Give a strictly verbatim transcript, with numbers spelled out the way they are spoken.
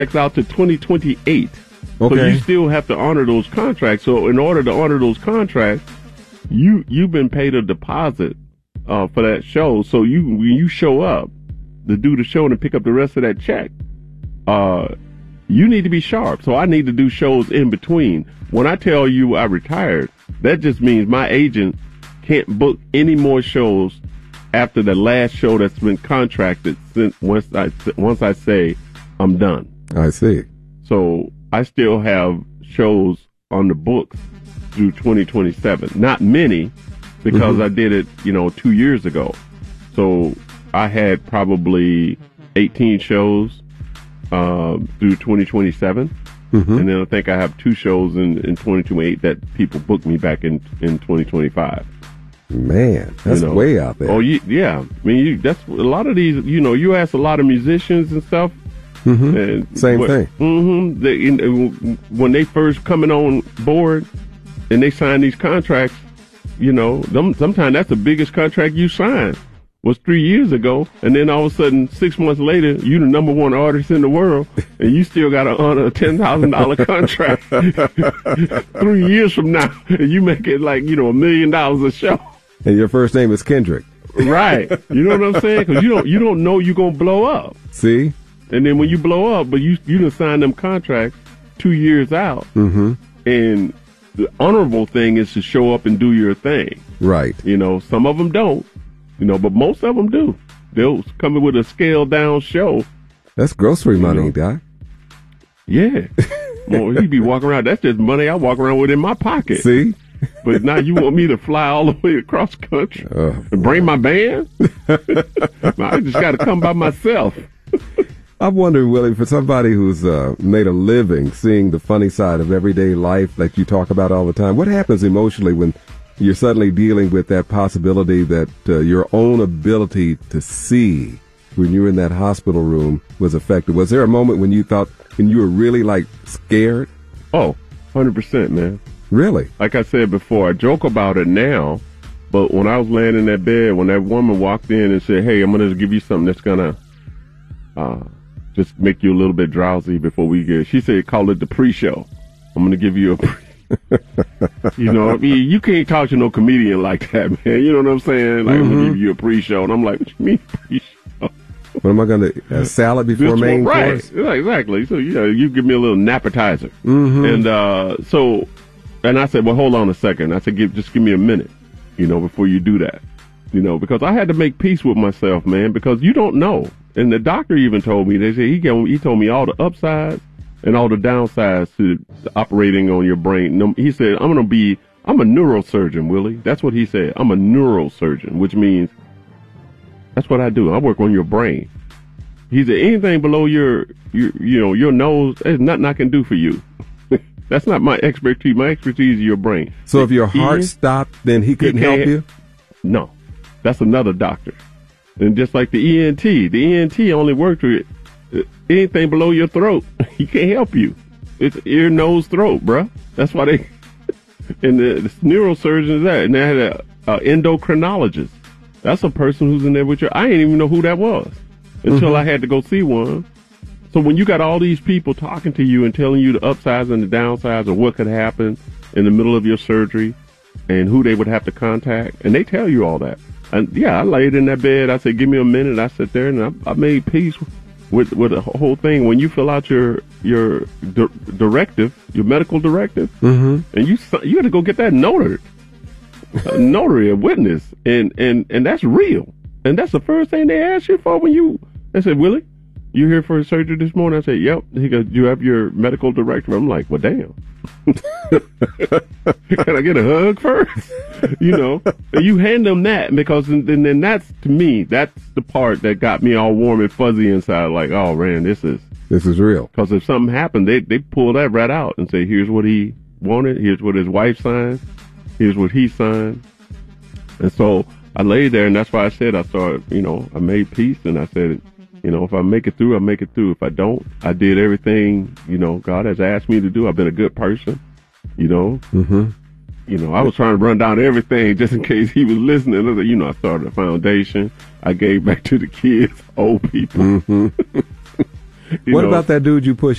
out to twenty twenty-eight. Okay. So you still have to honor those contracts. So in order to honor those contracts, you, you've been paid a deposit uh, for that show. So you when you show up to do the show and to pick up the rest of that check, uh, you need to be sharp. So I need to do shows in between. When I tell you I retired, that just means my agent can't book any more shows after the last show that's been contracted since once I, once I say I'm done. I see. So I still have shows on the books through twenty twenty-seven. Not many, because mm-hmm. I did it, you know, two years ago. So I had probably eighteen shows uh, through twenty twenty-seven. Mm-hmm. And then I think I have two shows in, in twenty twenty-eight that people booked me back in, in twenty twenty-five. Man, that's you know? way out there. Oh, you, yeah. I mean, you, that's a lot of these, you know, you ask a lot of musicians and stuff. Mm-hmm. And Same what, thing. Mm-hmm. They, in, when they first coming on board and they sign these contracts, you know, them, sometimes that's the biggest contract you signed was three years ago. And then all of a sudden, six months later, you the number one artist in the world and you still got to honor a ten thousand dollars contract three years from now. And you make it like, you know, a million dollars a show. And your first name is Kendrick. Right. You know what I'm saying? Because you don't, you don't know you're going to blow up. See? And then when you blow up, but you you done sign them contracts two years out, mm-hmm. and the honorable thing is to show up and do your thing. Right. You know, some of them don't, you know, but most of them do. They'll come in with a scaled down show. That's grocery money, know. Doc. Yeah. Well, he be walking around. That's just money I walk around with in my pocket. See? But now you want me to fly all the way across the country oh, and bring my band? I just got to come by myself. I'm wondering, Willie, for somebody who's uh, made a living seeing the funny side of everyday life that you talk about all the time, what happens emotionally when you're suddenly dealing with that possibility that uh, your own ability to see when you were in that hospital room was affected? Was there a moment when you thought, when you were really, like, scared? Oh, one hundred percent, man. Really? Like I said before, I joke about it now, but when I was laying in that bed, when that woman walked in and said, hey, I'm going to give you something that's going to... Uh, just make you a little bit drowsy before we get. She said, call it the pre-show. I'm going to give you a pre. You know, I mean, you can't talk to no comedian like that, man. You know what I'm saying? Like, mm-hmm. I'm going to give you a pre-show. And I'm like, what you mean pre-show? What am I going to, a salad before This main one, right. course? Right, exactly. So, you know, you give me a little appetizer. Mm-hmm. And, uh, so, and I said, well, hold on a second. I said, give, just give me a minute, you know, before you do that. You know, because I had to make peace with myself, man, because you don't know. And the doctor even told me, they said, he, he told me all the upsides and all the downsides to, to operating on your brain. He said, I'm going to be, I'm a neurosurgeon, Willie. That's what he said. I'm a neurosurgeon, which means that's what I do. I work on your brain. He said, anything below your, your you know, your nose, there's nothing I can do for you. That's not my expertise. My expertise is your brain. So if your heart Ian, stopped, then he couldn't he help you? No. That's another doctor. And just like the E N T, the E N T only works with anything below your throat. He can't help you. It's ear, nose, throat, bruh. That's why they, and the, the neurosurgeon is that. And they had a, a endocrinologist. That's a person who's in there with you. I didn't even know who that was until mm-hmm. I had to go see one. So when you got all these people talking to you and telling you the upsides and the downsides of what could happen in the middle of your surgery and who they would have to contact, and they tell you all that. And yeah, I laid in that bed. I said, give me a minute. I sat there and I, I made peace with, with the whole thing. When you fill out your, your di- directive, your medical directive, mm-hmm. and you, you got to go get that notary, a notary, a witness. And, and, and that's real. And that's the first thing they ask you for when you, they said, Willie, you here for surgery this morning? I said, yep. He goes, you have your medical director? I'm like, well, damn. Can I get a hug first? You know, and you hand them that because then, then that's, to me, that's the part that got me all warm and fuzzy inside. Like, oh man, this is, this is real. Because if something happened, they, they pull that right out and say, here's what he wanted. Here's what his wife signed. Here's what he signed. And so I laid there, and that's why I said, I started, you know, I made peace, and I said, you know, if I make it through, I make it through. If I don't, I did everything, you know, God has asked me to do. I've been a good person, you know. Mm-hmm. You know, I was trying to run down everything just in case he was listening. I said, you know, I started a foundation. I gave back to the kids, old people. Mm-hmm. What know, about that dude you pushed